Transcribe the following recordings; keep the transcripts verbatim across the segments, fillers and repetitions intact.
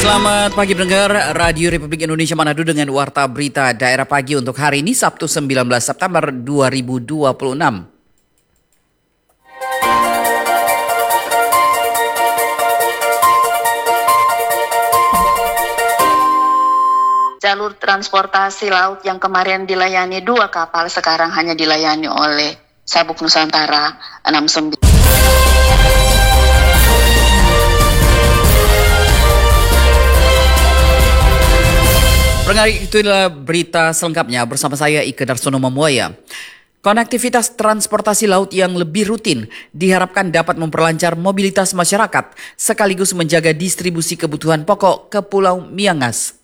Selamat pagi pendengar Radio Republik Indonesia Manado dengan Warta Berita Daerah Pagi untuk hari ini Sabtu sembilan belas September dua ribu dua puluh enam. Jalur transportasi laut yang kemarin dilayani dua kapal sekarang hanya dilayani oleh Sabuk Nusantara enam puluh sembilan. Pendengar, itu adalah berita selengkapnya bersama saya Ike Darsono Mamuaya. Konektivitas transportasi laut yang lebih rutin diharapkan dapat memperlancar mobilitas masyarakat sekaligus menjaga distribusi kebutuhan pokok ke Pulau Miangas.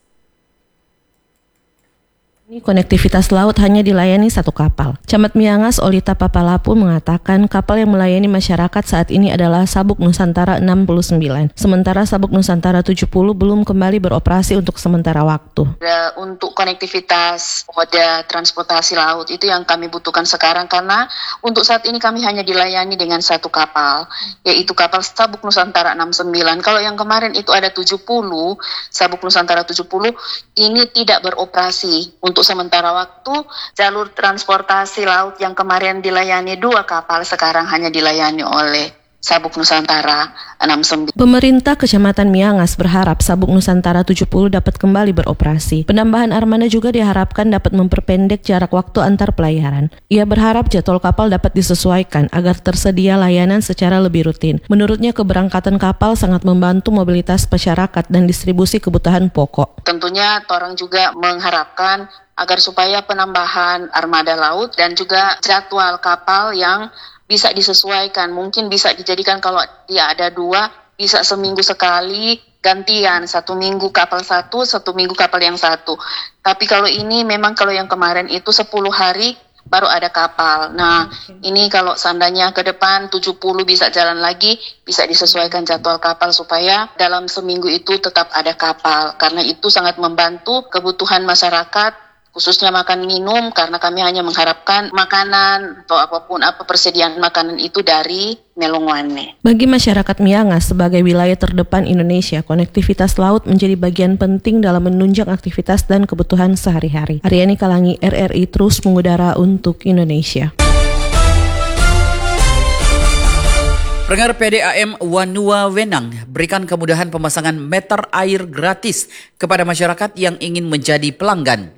Konektivitas laut hanya dilayani satu kapal. Camat Miangas Olita Papalapu mengatakan kapal yang melayani masyarakat saat ini adalah Sabuk Nusantara enam puluh sembilan. Sementara Sabuk Nusantara tujuh puluh belum kembali beroperasi untuk sementara waktu. Untuk konektivitas moda transportasi laut itu yang kami butuhkan sekarang karena untuk saat ini kami hanya dilayani dengan satu kapal, yaitu kapal Sabuk Nusantara enam puluh sembilan. Kalau yang kemarin itu ada tujuh puluh, Sabuk Nusantara tujuh puluh ini tidak beroperasi. Untuk sementara waktu, jalur transportasi laut yang kemarin dilayani dua kapal sekarang hanya dilayani oleh Sabuk Nusantara enam puluh sembilan. Pemerintah Kecamatan Miangas berharap Sabuk Nusantara tujuh puluh dapat kembali beroperasi. Penambahan armada juga diharapkan dapat memperpendek jarak waktu antar pelayaran. Ia berharap jadwal kapal dapat disesuaikan agar tersedia layanan secara lebih rutin. Menurutnya keberangkatan kapal sangat membantu mobilitas masyarakat dan distribusi kebutuhan pokok. Tentunya orang juga mengharapkan agar supaya penambahan armada laut dan juga jadwal kapal yang bisa disesuaikan, mungkin bisa dijadikan kalau dia ada dua, bisa seminggu sekali gantian, satu minggu kapal satu, satu minggu kapal yang satu. Tapi kalau ini memang kalau yang kemarin itu sepuluh hari baru ada kapal. Nah, ini kalau seandainya ke depan tujuh puluh bisa jalan lagi, bisa disesuaikan jadwal kapal supaya dalam seminggu itu tetap ada kapal. Karena itu sangat membantu kebutuhan masyarakat, khususnya makan minum, karena kami hanya mengharapkan makanan atau apapun apa persediaan makanan itu dari Melongwane. Bagi masyarakat Miangas sebagai wilayah terdepan Indonesia, konektivitas laut menjadi bagian penting dalam menunjang aktivitas dan kebutuhan sehari-hari. Aryani Kalangi, R R I terus mengudara untuk Indonesia. Pendengar, P D A M Wanua Wenang berikan kemudahan pemasangan meter air gratis kepada masyarakat yang ingin menjadi pelanggan.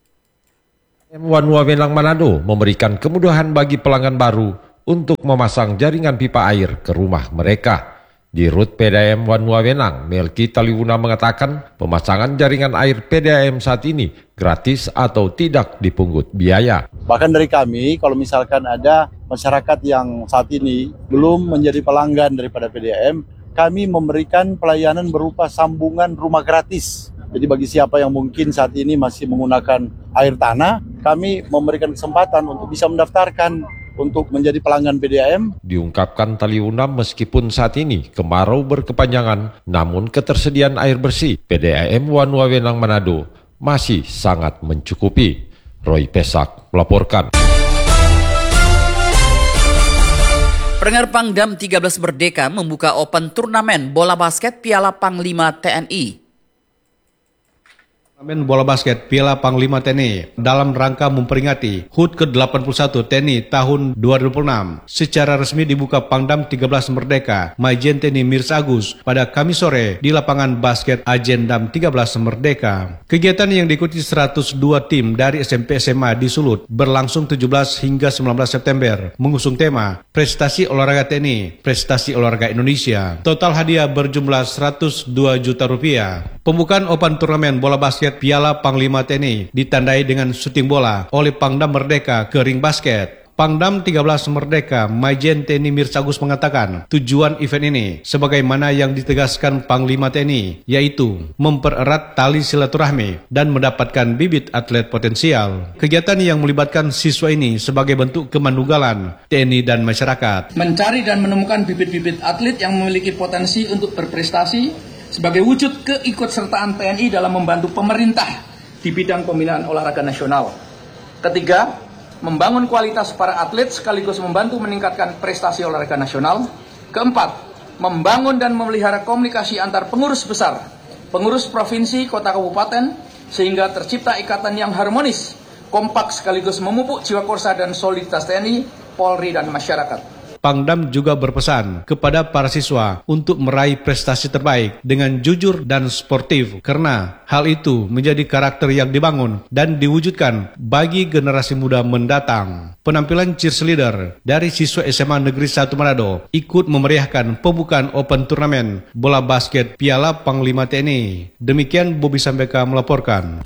Wanua Wenang Manado memberikan kemudahan bagi pelanggan baru untuk memasang jaringan pipa air ke rumah mereka. Di Rut P D A M Wanua Wenang, Melki Taliwuna mengatakan pemasangan jaringan air P D A M saat ini gratis atau tidak dipungut biaya. Bahkan dari kami, kalau misalkan ada masyarakat yang saat ini belum menjadi pelanggan daripada P D A M, kami memberikan pelayanan berupa sambungan rumah gratis. Jadi bagi siapa yang mungkin saat ini masih menggunakan air tanah, kami memberikan kesempatan untuk bisa mendaftarkan untuk menjadi pelanggan P D A M. Diungkapkan Taliwuna, meskipun saat ini kemarau berkepanjangan, namun ketersediaan air bersih P D A M Wanua Wenang Manado masih sangat mencukupi. Roy Pesak melaporkan. Pendengar, Pangdam tiga belas Merdeka membuka open turnamen bola basket Piala Panglima T N I. Turnamen bola basket Piala Panglima T N I dalam rangka memperingati H U T ke delapan puluh satu T N I tahun dua ribu enam secara resmi dibuka Pangdam tiga belas Merdeka Majen T N I Mirsa Agus pada Kamis sore di lapangan basket Ajendam tiga belas Merdeka. Kegiatan yang diikuti seratus dua tim dari S M P S M A di Sulut berlangsung tujuh belas hingga sembilan belas September, mengusung tema Prestasi Olahraga T N I, Prestasi Olahraga Indonesia. Total hadiah berjumlah seratus dua juta rupiah. Pembukaan open turnamen bola basket Piala Panglima T N I ditandai dengan syuting bola oleh Pangdam Merdeka ke ring basket. Pangdam tiga belas Merdeka Majen T N I Mirsa Agus mengatakan tujuan event ini sebagaimana yang ditegaskan Panglima T N I, yaitu mempererat tali silaturahmi dan mendapatkan bibit atlet potensial. Kegiatan yang melibatkan siswa ini sebagai bentuk kemanunggalan T N I dan masyarakat. Mencari dan menemukan bibit-bibit atlet yang memiliki potensi untuk berprestasi sebagai wujud keikutsertaan T N I dalam membantu pemerintah di bidang pembinaan olahraga nasional. Ketiga, membangun kualitas para atlet sekaligus membantu meningkatkan prestasi olahraga nasional. Keempat, membangun dan memelihara komunikasi antar pengurus besar pengurus provinsi, kota, kabupaten, sehingga tercipta ikatan yang harmonis, kompak sekaligus memupuk jiwa korsa dan soliditas T N I, Polri, dan masyarakat. Pangdam juga berpesan kepada para siswa untuk meraih prestasi terbaik dengan jujur dan sportif karena hal itu menjadi karakter yang dibangun dan diwujudkan bagi generasi muda mendatang. Penampilan cheerleader dari siswa S M A Negeri satu Manado ikut memeriahkan pembukaan Open Turnamen bola basket Piala Panglima T N I. Demikian Bobi Sambeka melaporkan.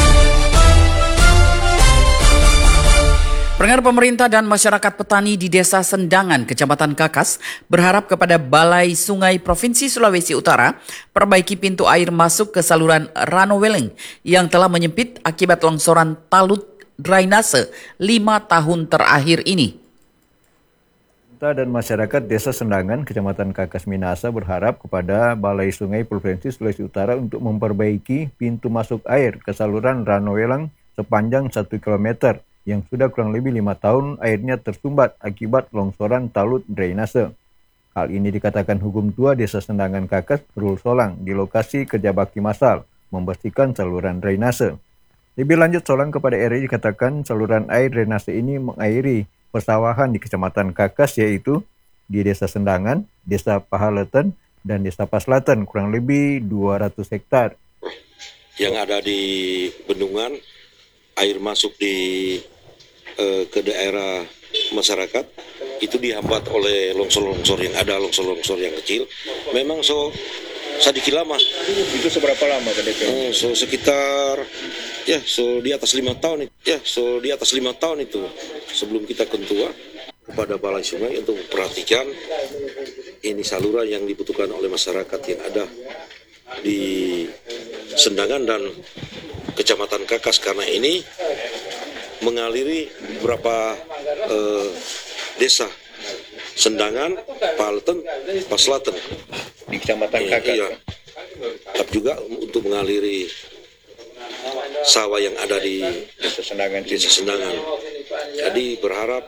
Pendengar, pemerintah dan masyarakat petani di Desa Sendangan, Kecamatan Kakas berharap kepada Balai Sungai Provinsi Sulawesi Utara perbaiki pintu air masuk ke saluran Ranoweleng yang telah menyempit akibat longsoran talut drainase lima tahun terakhir ini. Pemerintah dan masyarakat Desa Sendangan, Kecamatan Kakas Minahasa berharap kepada Balai Sungai Provinsi Sulawesi Utara untuk memperbaiki pintu masuk air ke saluran Ranoweleng sepanjang satu kilometer. Yang sudah kurang lebih lima tahun airnya tersumbat akibat longsoran talut drainase. Hal ini dikatakan hukum tua Desa Sendangan Kakas, Rul Solang, di lokasi kerja bakti massal membersihkan saluran drainase. Lebih lanjut, Solang kepada R I dikatakan saluran air drainase ini mengairi persawahan di Kecamatan Kakas, yaitu di Desa Sendangan, Desa Pahaleten, dan Desa Paslatan kurang lebih dua ratus hektar. Yang ada di bendungan, air masuk di eh, ke daerah masyarakat itu dihambat oleh longsor-longsor yang ada, longsor-longsor yang kecil. Memang so sedikit lama. Itu seberapa lama ke D P? Oh, so sekitar ya so di atas lima tahun. Ya so di atas lima tahun itu sebelum kita kentua kepada Balai Sungai untuk memperhatikan ini saluran yang dibutuhkan oleh masyarakat yang ada di Sendangan dan Kecamatan Kakas, karena ini mengaliri beberapa eh, desa Sendangan, Pahaleten, Paslatan Di Kecamatan eh, Kakas? Iya. Tapi juga untuk mengaliri sawah yang ada di Desa Sendangan. Desa Sendangan. Jadi berharap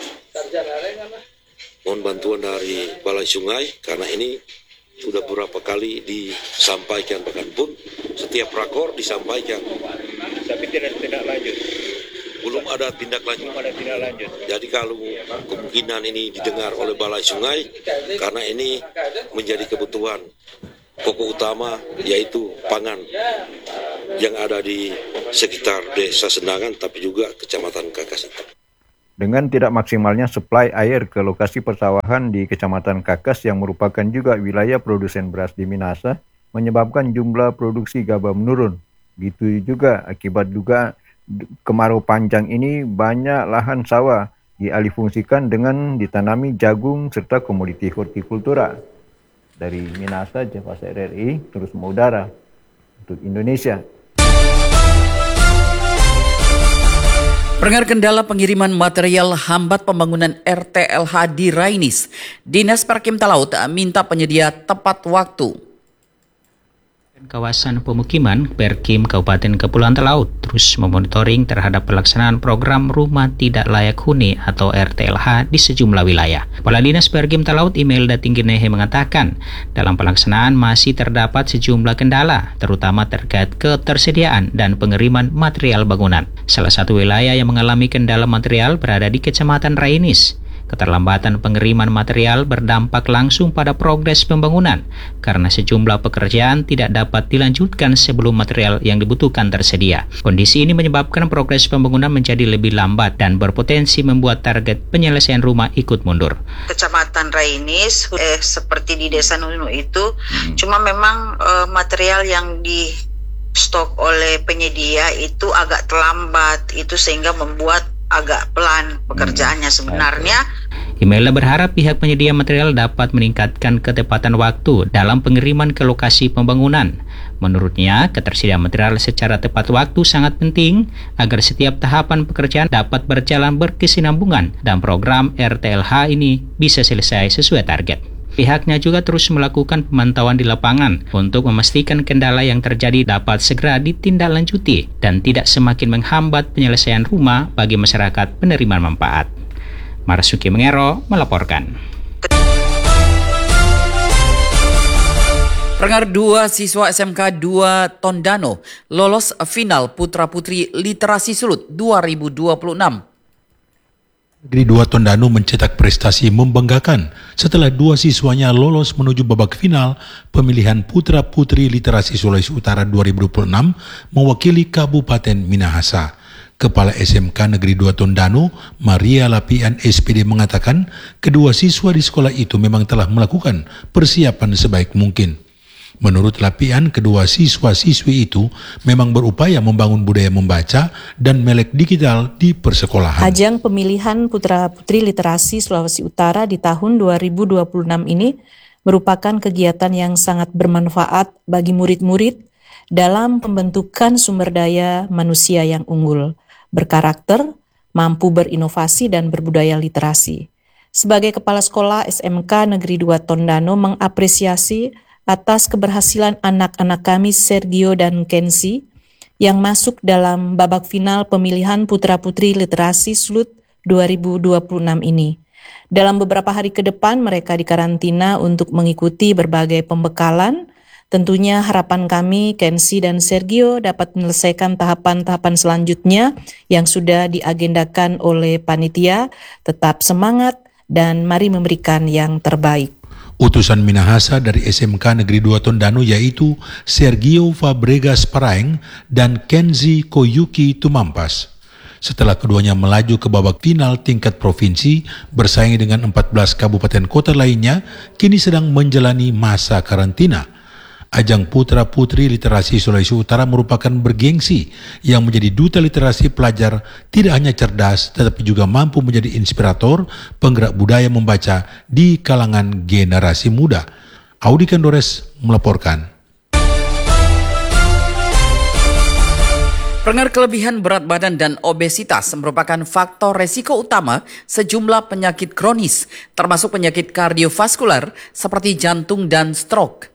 mohon bantuan dari Balai Sungai, karena ini sudah beberapa kali disampaikan, bahkan pun setiap rakor disampaikan. Tapi tidak tidak lanjut. Belum ada tindak lanjut. Belum ada tindak lanjut. Jadi kalau kemungkinan ini didengar oleh Balai Sungai, karena ini menjadi kebutuhan pokok utama, yaitu pangan yang ada di sekitar Desa Sendangan, tapi juga Kecamatan Kakas. Dengan tidak maksimalnya suplai air ke lokasi persawahan di Kecamatan Kakas yang merupakan juga wilayah produsen beras di Minahasa, menyebabkan jumlah produksi gabah menurun. Gitu juga akibat juga kemarau panjang ini banyak lahan sawah dialihfungsikan dengan ditanami jagung serta komoditi hortikultura. Dari Minahasa, Jafas R R I, terus mengudara untuk Indonesia. Pendengar, kendala pengiriman material hambat pembangunan R T L H di Rainis. Dinas Perkim Talaut minta penyedia tepat waktu. Kawasan pemukiman Perkim Kabupaten Kepulauan Talaut terus memonitoring terhadap pelaksanaan program Rumah Tidak Layak Huni atau R T L H di sejumlah wilayah. Kepala Dinas Perkim Talaut Imelda Tingginehe mengatakan dalam pelaksanaan masih terdapat sejumlah kendala, terutama terkait ketersediaan dan pengiriman material bangunan. Salah satu wilayah yang mengalami kendala material berada di Kecamatan Rainis. Keterlambatan pengiriman material berdampak langsung pada progres pembangunan karena sejumlah pekerjaan tidak dapat dilanjutkan sebelum material yang dibutuhkan tersedia. Kondisi ini menyebabkan progres pembangunan menjadi lebih lambat dan berpotensi membuat target penyelesaian rumah ikut mundur. Kecamatan Rainis eh, seperti di Desa Nunu itu hmm. cuma memang eh, material yang di stok oleh penyedia itu agak terlambat, itu sehingga membuat agak pelan pekerjaannya sebenarnya. Imelda berharap pihak penyedia material dapat meningkatkan ketepatan waktu dalam pengiriman ke lokasi pembangunan. Menurutnya, ketersediaan material secara tepat waktu sangat penting agar setiap tahapan pekerjaan dapat berjalan berkesinambungan dan program R T L H ini bisa selesai sesuai target. Pihaknya juga terus melakukan pemantauan di lapangan untuk memastikan kendala yang terjadi dapat segera ditindaklanjuti dan tidak semakin menghambat penyelesaian rumah bagi masyarakat penerima manfaat. Marsuki Mengero melaporkan. Pendengar, dua siswa S M K dua Tondano lolos final Putra-Putri Literasi Sulut dua ribu dua puluh enam. Negeri dua Tondano mencetak prestasi membanggakan setelah dua siswanya lolos menuju babak final pemilihan Putra-Putri Literasi Sulawesi Utara dua ribu dua puluh enam mewakili Kabupaten Minahasa. Kepala S M K Negeri dua Tondano, Maria Lapian S P D mengatakan kedua siswa di sekolah itu memang telah melakukan persiapan sebaik mungkin. Menurut Lapian, kedua siswa-siswi itu memang berupaya membangun budaya membaca dan melek digital di persekolahan. Ajang pemilihan Putra-Putri Literasi Sulawesi Utara di tahun dua ribu dua puluh enam ini merupakan kegiatan yang sangat bermanfaat bagi murid-murid dalam pembentukan sumber daya manusia yang unggul, berkarakter, mampu berinovasi dan berbudaya literasi. Sebagai Kepala Sekolah S M K Negeri dua Tondano mengapresiasi atas keberhasilan anak-anak kami Sergio dan Kenzi yang masuk dalam babak final pemilihan Putra-Putri Literasi Sulut dua ribu dua puluh enam ini. Dalam beberapa hari ke depan mereka dikarantina untuk mengikuti berbagai pembekalan. Tentunya harapan kami Kenzi dan Sergio dapat menyelesaikan tahapan-tahapan selanjutnya yang sudah diagendakan oleh panitia. Tetap semangat dan mari memberikan yang terbaik. Utusan Minahasa dari S M K Negeri dua Tondano yaitu Sergio Fabregas Paraeng dan Kenzi Koyuki Tumampas. Setelah keduanya melaju ke babak final tingkat provinsi bersaing dengan empat belas kabupaten kota lainnya, kini sedang menjalani masa karantina. Ajang Putra-Putri Literasi Sulawesi Utara merupakan bergengsi yang menjadi duta literasi pelajar tidak hanya cerdas tetapi juga mampu menjadi inspirator penggerak budaya membaca di kalangan generasi muda. Audi Kandores melaporkan. Pendengar, kelebihan berat badan dan obesitas merupakan faktor resiko utama sejumlah penyakit kronis, termasuk penyakit kardiovaskular seperti jantung dan stroke.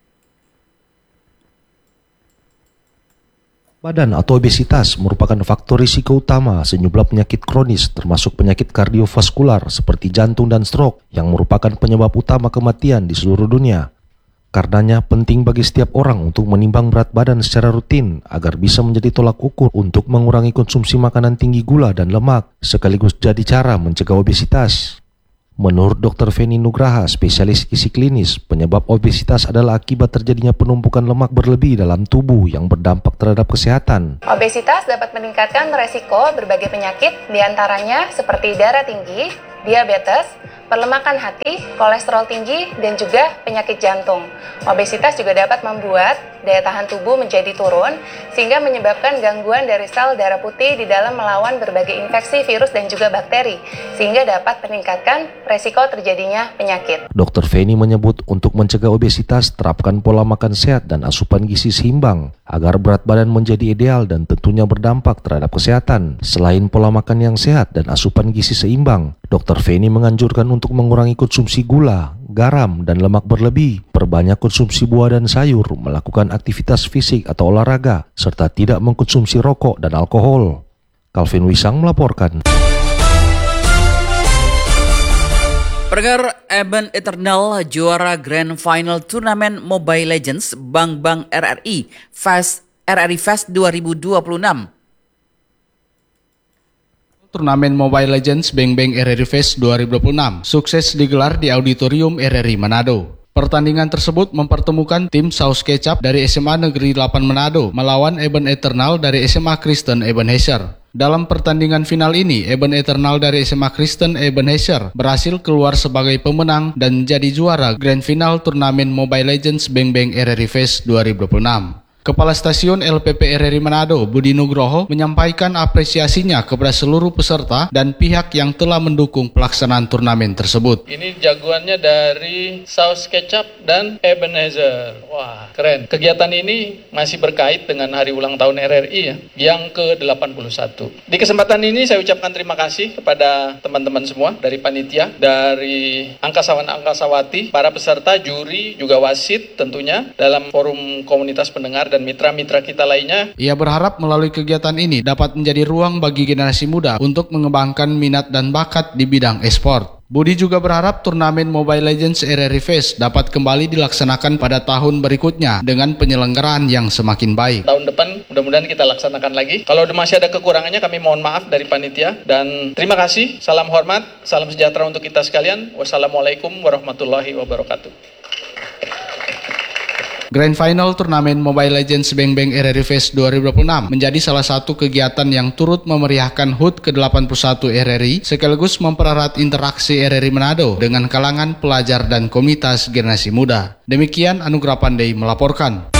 Badan atau obesitas merupakan faktor risiko utama sejumlah penyakit kronis termasuk penyakit kardiovaskular seperti jantung dan stroke yang merupakan penyebab utama kematian di seluruh dunia. Karenanya penting bagi setiap orang untuk menimbang berat badan secara rutin agar bisa menjadi tolak ukur untuk mengurangi konsumsi makanan tinggi gula dan lemak sekaligus jadi cara mencegah obesitas. Menurut dokter Feni Nugraha, spesialis gizi klinis, penyebab obesitas adalah akibat terjadinya penumpukan lemak berlebih dalam tubuh yang berdampak terhadap kesehatan. Obesitas dapat meningkatkan resiko berbagai penyakit, diantaranya seperti darah tinggi, diabetes, perlemakan hati, kolesterol tinggi, dan juga penyakit jantung. Obesitas juga dapat membuat daya tahan tubuh menjadi turun, sehingga menyebabkan gangguan dari sel darah putih di dalam melawan berbagai infeksi virus dan juga bakteri, sehingga dapat meningkatkan resiko terjadinya penyakit. dokter Feni menyebut untuk mencegah obesitas, terapkan pola makan sehat dan asupan gizi seimbang, agar berat badan menjadi ideal dan tentunya berdampak terhadap kesehatan. Selain pola makan yang sehat dan asupan gizi seimbang, dokter Feni menganjurkan untuk mengurangi konsumsi gula, garam, dan lemak berlebih, perbanyak konsumsi buah dan sayur, melakukan aktivitas fisik atau olahraga, serta tidak mengkonsumsi rokok dan alkohol. Calvin Wisang melaporkan. Pendengar, Eben Eternal juara Grand Final Turnamen Mobile Legends Bank Bank R R I Fest R R I Fest dua ribu dua puluh enam. Turnamen Mobile Legends Bang Bang R R I Fest dua ribu dua puluh enam sukses digelar di Auditorium R R I Manado. Pertandingan tersebut mempertemukan tim Saus Kecap dari S M A Negeri delapan Manado melawan Eben Eternal dari S M A Kristen Ebenezer. Dalam pertandingan final ini, Eben Eternal dari S M A Kristen Ebenezer berhasil keluar sebagai pemenang dan jadi juara Grand Final Turnamen Mobile Legends Bang Bang R R I Fest dua ribu dua puluh enam. Kepala Stasiun L P P R R I Manado, Budi Nugroho, menyampaikan apresiasinya kepada seluruh peserta dan pihak yang telah mendukung pelaksanaan turnamen tersebut. Ini jagoannya dari Saus Kecap dan Ebenezer. Wah, keren. Kegiatan ini masih berkait dengan hari ulang tahun R R I ya, yang ke delapan puluh satu. Di kesempatan ini saya ucapkan terima kasih kepada teman-teman semua dari panitia, dari angkasawan-angkasawati, para peserta, juri, juga wasit tentunya dalam forum komunitas pendengar dan mitra-mitra kita lainnya. Ia berharap melalui kegiatan ini dapat menjadi ruang bagi generasi muda untuk mengembangkan minat dan bakat di bidang e-sport. Budi juga berharap turnamen Mobile Legends R R I Fest dapat kembali dilaksanakan pada tahun berikutnya dengan penyelenggaraan yang semakin baik. Tahun depan mudah-mudahan kita laksanakan lagi. Kalau masih ada kekurangannya kami mohon maaf dari panitia dan terima kasih. Salam hormat, salam sejahtera untuk kita sekalian. Wassalamualaikum warahmatullahi wabarakatuh. Grand Final turnamen Mobile Legends Bang Bang R R I Fest dua ribu dua puluh enam menjadi salah satu kegiatan yang turut memeriahkan H U T ke delapan puluh satu R R I sekaligus mempererat interaksi R R I Manado dengan kalangan pelajar dan komunitas generasi muda. Demikian Anugrah Pandey melaporkan.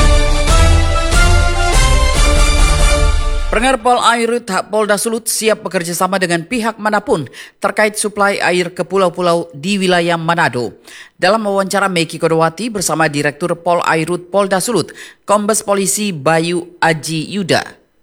Pendengar Pol Airut Polda Sulut siap bekerja sama dengan pihak manapun terkait suplai air ke pulau-pulau di wilayah Manado. Dalam wawancara Meki Kodowati bersama Direktur Pol Airut Polda Sulut, Kombes Polisi Bayu Aji Yuda.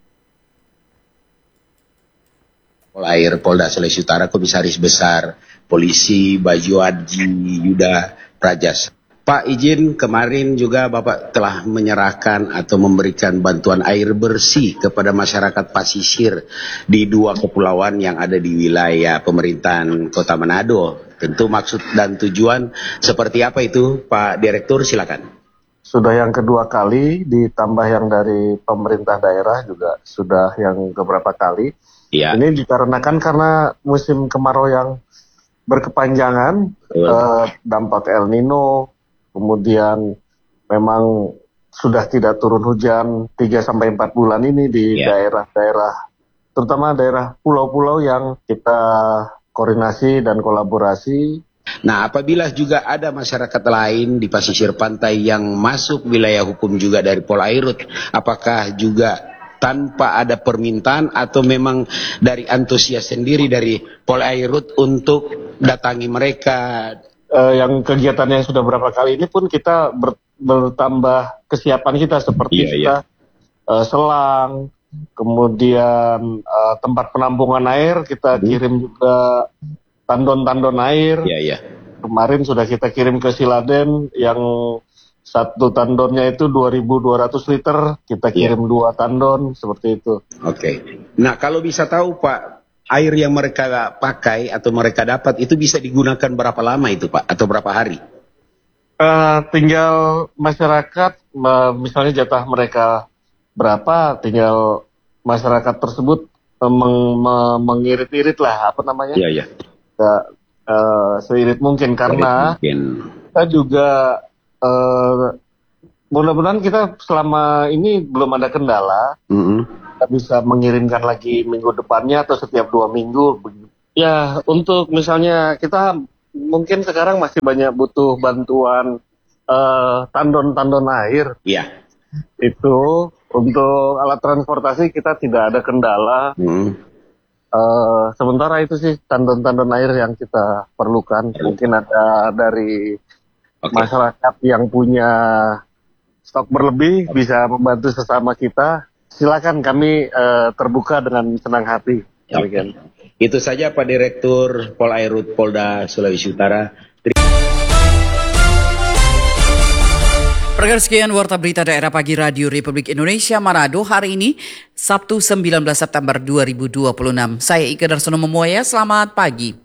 Pol Air Polda Sulawesi Utara, Komisaris Besar Polisi Bayu Aji Yuda Prajas. Pak, izin kemarin juga Bapak telah menyerahkan atau memberikan bantuan air bersih kepada masyarakat pasisir di dua kepulauan yang ada di wilayah pemerintahan Kota Manado. Tentu maksud dan tujuan seperti apa itu Pak Direktur, silakan. Sudah yang kedua kali, ditambah yang dari pemerintah daerah juga sudah yang beberapa kali. Ya. Ini dikarenakan karena musim kemarau yang berkepanjangan, eh, dampak El Nino, kemudian memang sudah tidak turun hujan tiga sampai empat bulan ini di yeah. daerah-daerah, terutama daerah pulau-pulau yang kita koordinasi dan kolaborasi. Nah, apabila juga ada masyarakat lain di pasisir pantai yang masuk wilayah hukum juga dari Pol Airut, apakah juga tanpa ada permintaan atau memang dari antusias sendiri dari Pol Airut untuk datangi mereka? Uh, yang kegiatan yang sudah berapa kali ini pun kita ber, bertambah kesiapan kita seperti yeah, kita yeah. Uh, selang, kemudian uh, tempat penampungan air kita hmm. kirim juga tandon-tandon air. Yeah, yeah. Kemarin sudah kita kirim ke Siladen yang satu tandonnya itu dua ribu dua ratus liter, kita kirim yeah. dua tandon seperti itu. Oke. Okay. Nah, kalau bisa tahu Pak, air yang mereka pakai atau mereka dapat itu bisa digunakan berapa lama itu Pak? Atau berapa hari? Uh, tinggal masyarakat, uh, misalnya jatah mereka berapa, tinggal masyarakat tersebut uh, meng, me, mengirit-irit lah, apa namanya? Iya, iya. Uh, uh, seirit mungkin, karena mungkin. Kita juga, uh, mudah-mudahan kita selama ini belum ada kendala. Mm-hmm. Kita bisa mengirimkan lagi minggu depannya atau setiap dua minggu. Ya, untuk misalnya kita mungkin sekarang masih banyak butuh bantuan uh, tandon-tandon air. Iya. Itu untuk alat transportasi kita tidak ada kendala. Hmm. Uh, sementara itu sih tandon-tandon air yang kita perlukan. Mungkin ada dari okay. masyarakat yang punya stok berlebih okay. bisa membantu sesama kita. Silakan, kami uh, terbuka dengan senang hati. Ya, okay. Itu saja Pak Direktur Pol Airut Polda Sulawesi Utara. Perkara sekian Warta Berita Daerah Pagi Radio Republik Indonesia Manado hari ini Sabtu sembilan belas September dua ribu dua puluh enam. Saya Ika Darsono Memoya, selamat pagi.